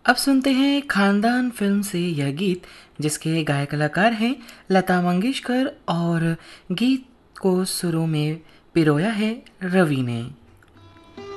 अब सुनते हैं खानदान फिल्म से यह गीत, जिसके गायक कलाकार हैं लता मंगेशकर और गीत को सुरों में पिरोया है रवि ने।